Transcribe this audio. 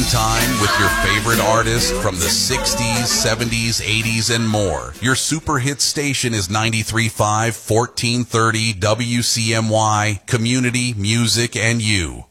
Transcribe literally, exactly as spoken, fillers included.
in time with your favorite artists from the sixties, seventies, eighties, and more. Your super hit station is ninety-three point five, fourteen thirty W C M Y, Community, Music, and You.